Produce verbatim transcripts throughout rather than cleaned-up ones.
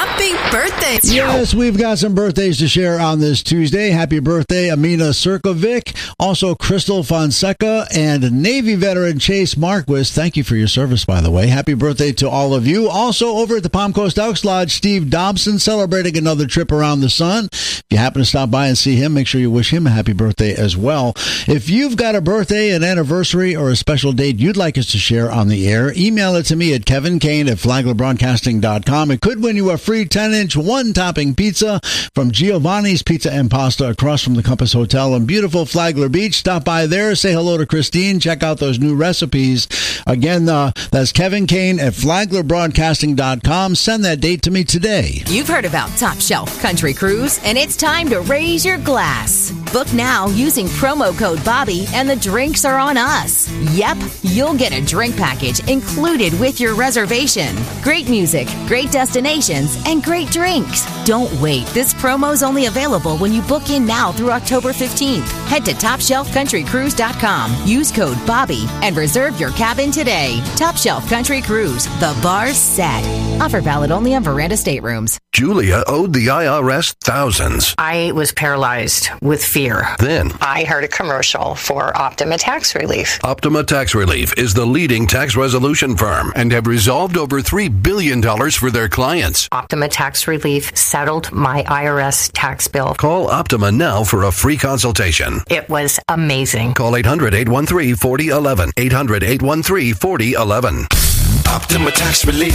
Happy birthday. Yes, we've got some birthdays to share on this Tuesday. Happy birthday, Amina Sirkovic, also Crystal Fonseca, and Navy veteran Chase Marquis. Thank you for your service, by the way. Happy birthday to all of you. Also, over at the Palm Coast Elks Lodge, Steve Dobson celebrating another trip around the sun. If you happen to stop by and see him, make sure you wish him a happy birthday as well. If you've got a birthday, an anniversary, or a special date you'd like us to share on the air, email it to me at Kevin Kane at Flagler Broadcasting dot com. It could win you a free ten-inch one-topping pizza from Giovanni's Pizza and Pasta across from the Compass Hotel in beautiful Flagler Beach. Stop by there, say hello to Christine, check out those new recipes. Again, uh, that's Kevin Kane at Flagler Broadcasting dot com. Send that date to me today. You've heard about Top Shelf Country Cruise, and it's time to raise your glass. Book now using promo code Bobby, and the drinks are on us. Yep, you'll get a drink package included with your reservation. Great music, great destinations, and great drinks. Don't wait. This promo's only available when you book in now through October fifteenth. Head to top shelf country cruise dot com. Use code Bobby and reserve your cabin today. Top Shelf Country Cruise. The bar's set. Offer valid only on Veranda staterooms. Julia owed the I R S thousands. I was paralyzed with fear. Then I heard a commercial for Optima Tax Relief. Optima Tax Relief is the leading tax resolution firm and have resolved over three billion dollars for their clients. Optima Tax Relief settled my I R S tax bill. Call Optima now for a free consultation. It was amazing. Call eight hundred, eight one three, four oh one one. eight hundred, eight one three, four oh one one. Optima Tax Relief.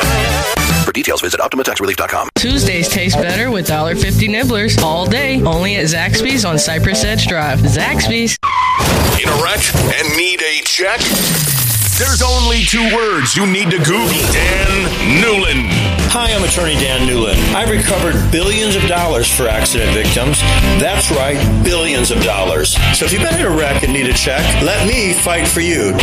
For details, visit Optima Tax Relief dot com. Tuesdays taste better with one dollar fifty nibblers all day. Only at Zaxby's on Cypress Edge Drive. Zaxby's. In a wreck and need a check? There's only two words you need to Google. Dan Newlin. Hi, I'm attorney Dan Newlin. I've recovered billions of dollars for accident victims. That's right, billions of dollars. So if you've been in a wreck and need a check, let me fight for you.